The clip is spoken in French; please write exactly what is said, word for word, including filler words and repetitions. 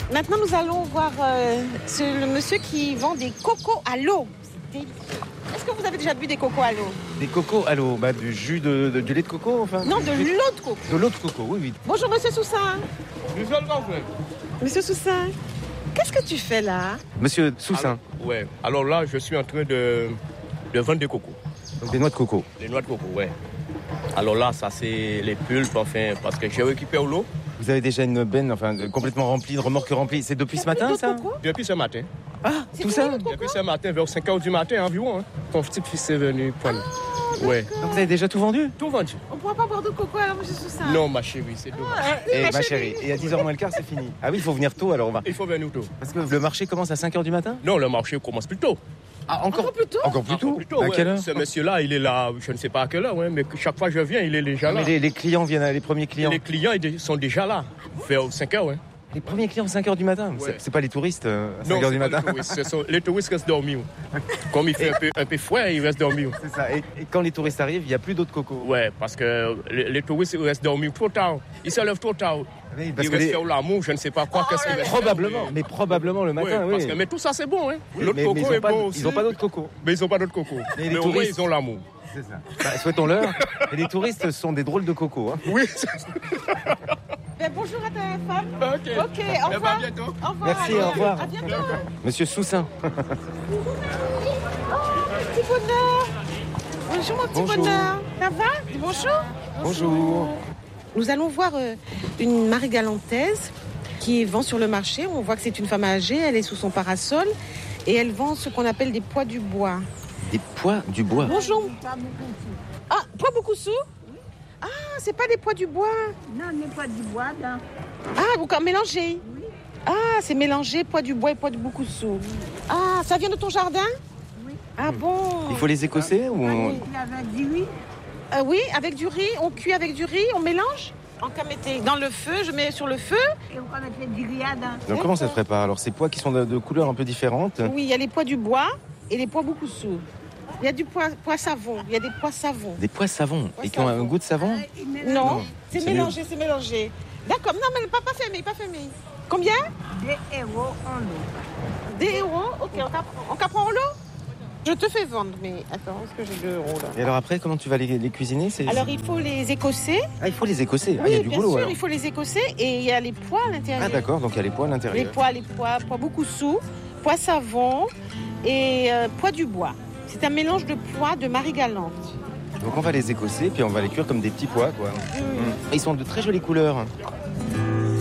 Maintenant, nous allons voir euh, ce, le monsieur qui vend des cocos à l'eau. C'est délicieux. Est-ce que vous avez déjà bu des cocos à l'eau? Des cocos à l'eau, bah, du jus de, de, du lait de coco, enfin. Non, de l'eau de coco. De l'eau de coco, oui, oui. Bonjour, monsieur Soussin. Monsieur Soussin, qu'est-ce que tu fais là? Monsieur Soussin. Alors, ouais. Alors là, je suis en train de, de vendre des cocos. Donc des noix de coco. Des noix de coco, ouais. Alors là, ça c'est les pulpes, enfin, parce que j'ai récupéré l'eau. Vous avez déjà une benne, enfin, complètement remplie, de remorque remplie. C'est depuis ce matin, ça? Depuis ce matin. Ah, tout ça? Depuis ce matin, vers cinq heures du matin environ. Hein. Ton petit-fils est venu prendre. Ah, ouais. Donc vous avez déjà tout vendu? Tout vendu. On ne pourra pas boire de coco alors, monsieur Soussin? Non, ma chérie, c'est dommage. Ah, oui, Et ma ma chérie. chérie, et à dix heures moins le quart, c'est fini. Ah oui, il faut venir tôt, alors on va. Il faut venir tôt. Parce que le marché commence à cinq heures du matin? Non, le marché commence plus tôt. Ah, Encore plus tôt? Encore plus tôt? Encore plus tôt, À ouais. quelle heure? Ce monsieur-là, il est là, je ne sais pas à quelle heure, ouais, mais chaque fois que je viens, il est déjà là. Mais les, les clients viennent, à- les premiers clients. Les clients ils sont déjà là, vers cinq heures. Ouais. Les premiers clients, cinq heures du matin? Ouais. C'est- C'est pas les touristes, euh, à Non, cinq heures du c'est pas matin? Les touristes, ce sont- les touristes restent dormir. Comme il fait un peu, un peu froid, ils restent dormir. C'est ça. Et, et quand les touristes arrivent, il n'y a plus d'autres cocos. Ouais, parce que les, les touristes ils restent dormir trop tard. Ils se lèvent trop tard. Oui, parce Ils que restent les- faire l'amour, je ne sais pas quoi. qu'est-ce qu'ils restent Probablement, faire. mais probablement le matin, Ouais, oui. parce que- mais tout ça, c'est bon. Hein. Oui, L'autre mais- mais coco ils n'ont est pas, bon ils aussi. ont pas d'autres cocos. Mais ils n'ont pas d'autres cocos. Mais les Mais au moins, touristes- ils ont l'amour. C'est ça. Bah, souhaitons-leur. Et les touristes sont des drôles de cocos. Hein. Oui. Ben, bonjour à ta femme. Ok. Ok, au Eh ben, revoir. à bientôt. Au revoir. Merci, alors. au revoir. À bientôt. Monsieur Soussin. Petit bonheur. Bonjour, mon petit Bonjour. bonheur. Ça va? Dis bonjour. Bonjour. Nous allons voir euh, une marie-galantaise qui vend sur le marché. On voit que c'est une femme âgée, elle est sous son parasol et elle vend ce qu'on appelle des pois du bois. Des pois du bois. Bonjour. Ah, pois beaucoup sous? Ah, c'est pas des pois du bois. Non, n'est pas du bois, non. Ah, vous mélangez? Ah, c'est mélangé, pois du bois et pois de beaucoup sous. Ah, ça vient de ton jardin? Oui. Ah bon? Il faut les écosser ou on... Il avait dit oui. Euh, oui, avec du riz, on cuit avec du riz, on mélange. En cas mettez dans le feu, je mets sur le feu. Et on mettait du grillade. Donc comment ça se prépare? Alors ces pois qui sont de, de couleurs un peu différentes. Oui, il y a les pois du bois et les pois beaucoup sous. Il y a du pois, pois savon, il y a des pois savons. Des pois savons. Pois Et qui ont un savons. goût de savon? Non, Non, c'est c'est mélangé, c'est mélangé. D'accord, non mais pas, pas fermé, pas fermé. Combien? Des héros en l'eau. Des euros. Ok, on capre- on capre en lot. Je te fais vendre, mais attends, est-ce que j'ai deux euros là? Et alors après, comment tu vas les, les cuisiner? C'est- Alors il faut les écosser. Ah, il faut les écosser. Ah, Oui, il y a du bien boulot sûr, alors. il faut les écosser et il y a les pois à l'intérieur. Ah d'accord, donc il y a les pois à Les l'intérieur. pois, les pois, pois beaucoup sous, pois savon et euh, pois du bois. C'est un mélange de pois de Marie-Galante. Donc on va les écosser, puis on va les cuire comme des petits pois, quoi. Mmh. Mm. Ils sont de très jolies couleurs.